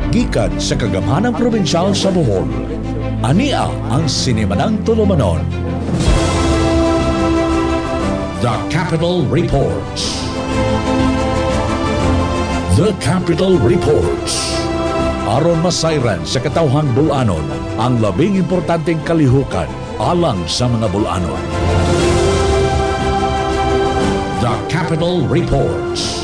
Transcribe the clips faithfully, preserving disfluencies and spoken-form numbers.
gikan sa kagamhanang probinsyal sa Bohol. Ania ang sinimanang tulumanon. The Capital Reports. The Capital Reports. Aron masayran sa katawhang bulanon ang labing importanteng kalihukan alang sa mga bulanon. The Capital Reports.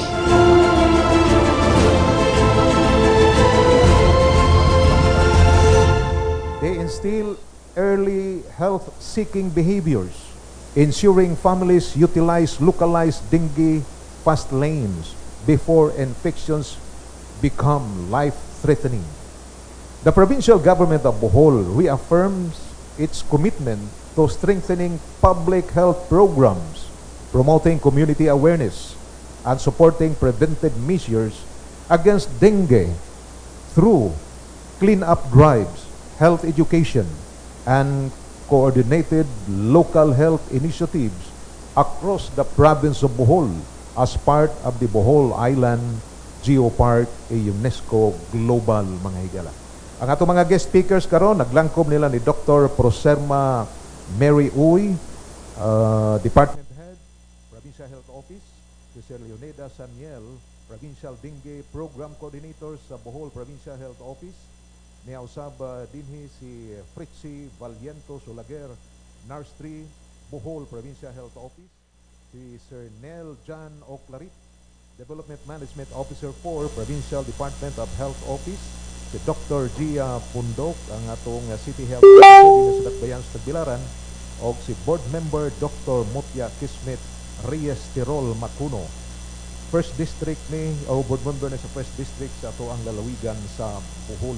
They instill early health-seeking behaviors, ensuring families utilize localized dengue fast lanes before infections become life-threatening. The provincial government of Bohol reaffirms its commitment to strengthening public health programs, promoting community awareness, and supporting preventive measures against dengue through clean-up drives, health education, and coordinated local health initiatives across the province of Bohol as part of the Bohol Island Geopark, a UNESCO Global mga higala. Ang ato mga guest speakers karon naglangkob nila ni Doctor Proserma Mary Uy, uh, Department Head, Provincial Health Office, si Sir Leoneda Saniel, Provincial Dengue Program Coordinator sa Bohol Provincial Health Office, niya usab uh, dinhi si Fritzy Valiento Sulager, Nurse three, Bohol Provincial Health Office, si Sir Nel John Oclarit, Development Management Officer four, Provincial Department of Health Office, si Doctor Gia Pundok, ang atong uh, City Health Officer sa Dakbayan sa Tagbilaran, o si Board Member Doctor Mutya Kismet Reyes Tirol Macuno. First District ni, o Board Member na sa First District sa ato ang lalawigan sa Bohol.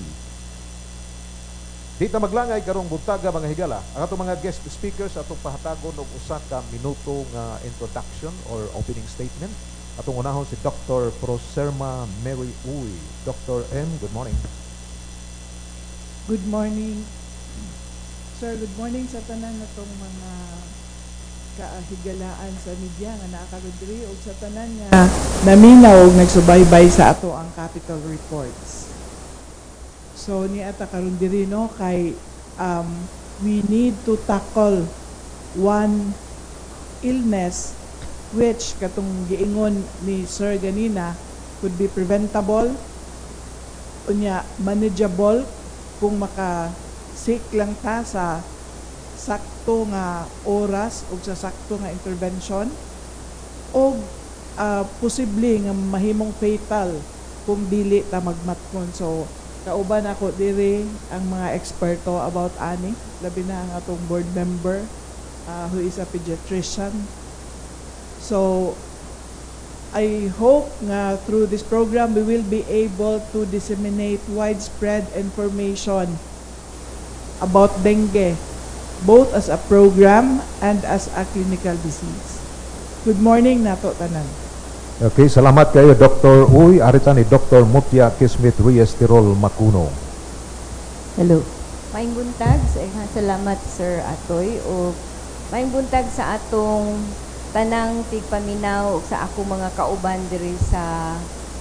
Dito maglangay karong buntaga mga higala. Ang ato mga guest speakers atong pahatagon og usa ka minuto nga introduction or opening statement. Atong unahon si Doctor Proserma Mary Uy. Doctor M, good morning. Good morning. Sir, good morning sa tanan natong mga kaahigalaan sa media nga naakaroon diri og sa tanan nga naminaw og nagsubaybay sa ato ang Capital Reports. So ni ata karon diri no kay um, we need to tackle one illness which katong giingon ni Sir ganina could be preventable, unya manageable kung maka sick lang ta sa sakto nga oras o sa sakto nga intervention, o uh, posible nga mahimong fatal kung dili ta magmatkon. So kauban ako diri ang mga eksperto about ani, labi na ang atong board member uh, who is a pediatrician. So I hope nga through this program we will be able to disseminate widespread information about dengue, both as a program and as a clinical disease. Good morning nato tanan. Okay, salamat kayo Doctor Uy. Arita ni Doctor Mutya Kismet Reyes Tirol Macuno. Hello. Maayong buntag, salamat Sir Atoy, o maayong buntag sa atong tanang tigpaminaw sa ako mga kauban diri sa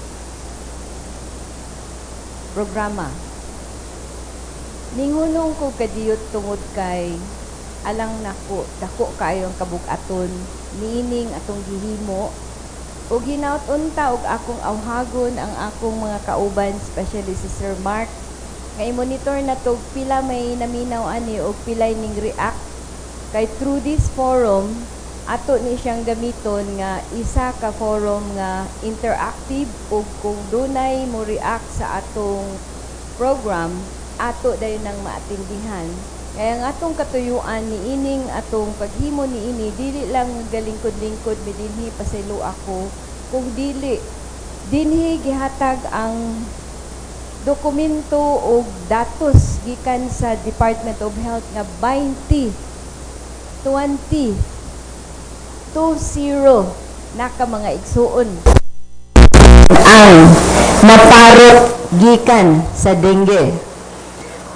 programa. Ningunong ko kadiyot tungod kay alang nako dako kayo ang kabug-aton niining atong gihimo o ginaut-unta og akong awhagon ang akong mga kauban, especially si Sir Mark, nga i-monitor na to pila may naminaw ani o pilay ning react kay through this forum ato ni siyang gamiton nga isa ka forum nga interactive, o kung dunay mo react sa atong program ato dayon nang maatindihan. Kaya ang atong katuyuan ni ining atong paghimo ni ini dili lang galingkod-lingkod mi dinhi pasaylo ako, kung dili dinhi gihatag ang dokumento o datos gikan sa Department of Health nga twenty twenty two zero naka mga igsuon ang maparot gikan sa dengue.